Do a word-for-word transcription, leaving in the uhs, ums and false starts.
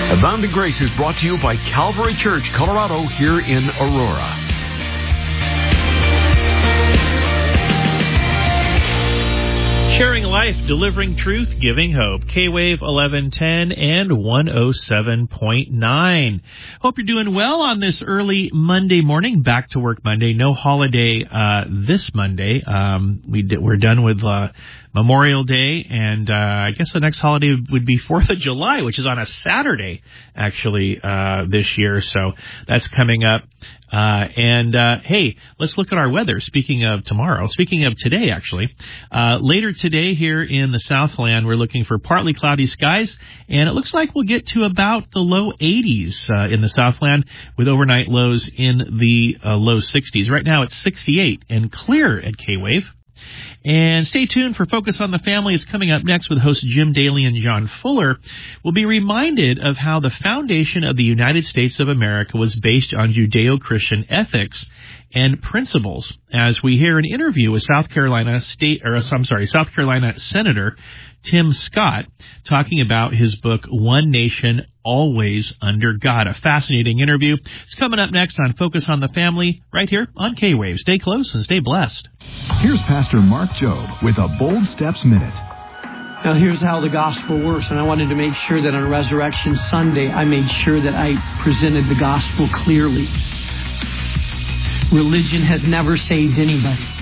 Abounding Grace is brought to you by Calvary Church, Colorado, here in Aurora. Sharing life, delivering truth, giving hope. K-Wave eleven ten and one oh seven point nine. Hope you're doing well on this early Monday morning. Back to work Monday. No holiday uh, this Monday. Um, we did, we're done with uh, Memorial Day, and uh, I guess the next holiday would be fourth of July, which is on a Saturday, actually, uh, this year. So that's coming up. Uh, and, uh, hey, let's look at our weather. Speaking of tomorrow, speaking of today, actually, uh, later today here in the Southland, we're looking for partly cloudy skies, and it looks like we'll get to about the low eighties, uh, in the Southland with overnight lows in the uh, low sixties. Right now it's sixty-eight and clear at K-Wave. And stay tuned for Focus on the Family. It's coming up next with hosts Jim Daly and John Fuller. We'll be reminded of how the foundation of the United States of America was based on Judeo-Christian ethics and principles, as we hear an interview with South Carolina State, or I'm sorry, South Carolina Senator Tim Scott talking about his book, One Nation, Always Under God. A fascinating interview. It's coming up next on Focus on the Family right here on K-Wave. Stay close and stay blessed. Here's Pastor Mark Jobe with a Bold Steps Minute. Now, here's how the gospel works, and I wanted to make sure that on Resurrection Sunday, I made sure that I presented the gospel clearly. Religion has never saved anybody.